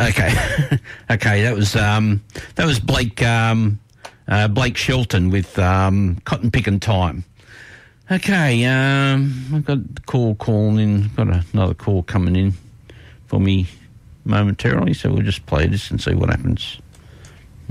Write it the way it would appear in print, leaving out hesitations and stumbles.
Okay. Okay, that was Blake Shelton with Cotton Pickin' Time. Okay, I've got the call calling in. Got another call coming in for me momentarily, so we'll just play this and see what happens.